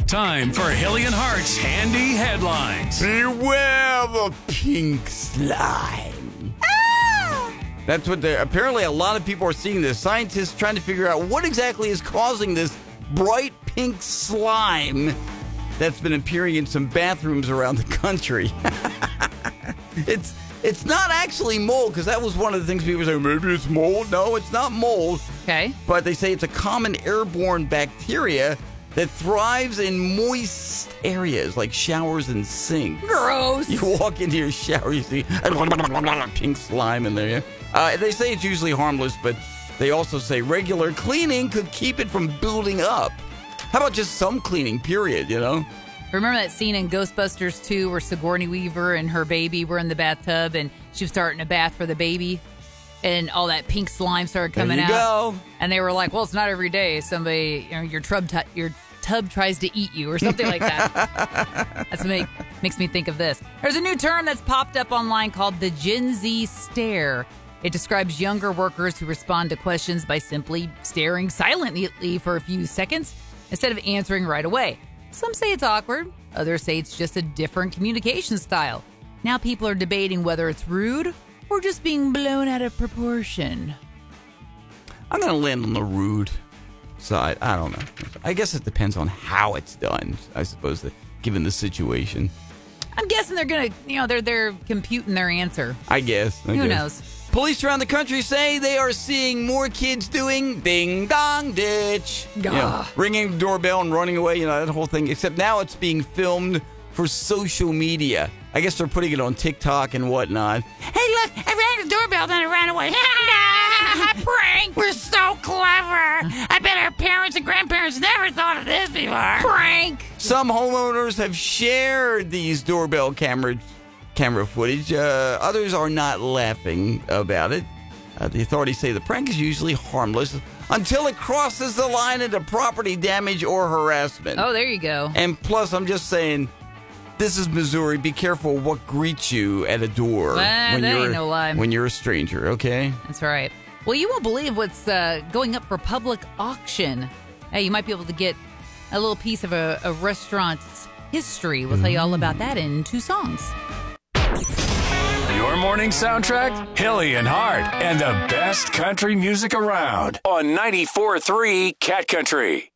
Time for Hilly and Hart's Handy Headlines. Beware the pink slime. That's what apparently a lot of people are seeing this. Scientists trying to figure out what exactly is causing this bright pink slime that's been appearing in some bathrooms around the country. It's not actually mold, because that was one of the things people say, maybe it's mold. No, it's not mold. Okay. But they say it's a common airborne bacteria that thrives in moist areas like showers and sinks. Gross. You walk into your shower, you see pink slime in there. They say it's usually harmless, but they also say regular cleaning could keep it from building up. How about just some cleaning, period, you know? Remember that scene in Ghostbusters 2 where Sigourney Weaver and her baby were in the bathtub and she was starting a bath for the baby and all that pink slime started coming out? There you go. And they were like, well, it's not every day somebody, your tub tries to eat you or something like that. That's what makes me think of this. There's a new term that's popped up online called the Gen Z stare. It describes younger workers who respond to questions by simply staring silently for a few seconds instead of answering right away. Some say it's awkward. Others say it's just a different communication style. Now people are debating whether it's rude or just being blown out of proportion. I'm going to land on the rude side. I don't know. I guess it depends on how it's done, I suppose, given the situation. I'm guessing they're going to, they're computing their answer. I guess. Who knows? Police around the country say they are seeing more kids doing ding dong ditch. Ringing the doorbell and running away, that whole thing. Except now it's being filmed for social media. I guess they're putting it on TikTok and whatnot. Hey, look, I rang the doorbell, then I ran away. Prank! We're so clever. I bet our parents and grandparents never thought of this before. Prank! Some homeowners have shared these doorbell camera footage. Others are not laughing about it. The authorities say the prank is usually harmless until it crosses the line into property damage or harassment. Oh, there you go. And plus, I'm just saying, this is Missouri. Be careful what greets you at a door that ain't no lie. When you're a stranger, okay? That's right. Well, you won't believe what's going up for public auction. Hey, you might be able to get a little piece of a restaurant's history. We'll tell you all about that in 2 songs. Your morning soundtrack, Hilly and Hart, and the best country music around on 94.3 Cat Country.